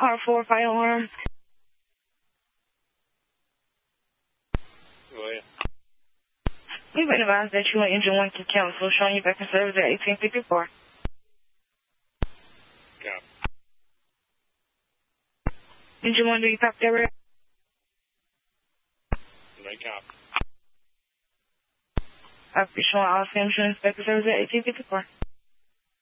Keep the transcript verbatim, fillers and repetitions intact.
R four fire alarm. Go ahead. We've been advised that you and engine one can cancel, showing you back in service at eighteen fifty-four. Copy. Engine one, do you copy that? Red? They copy. I'll be showing all same insurance back in service at eighteen fifty-four.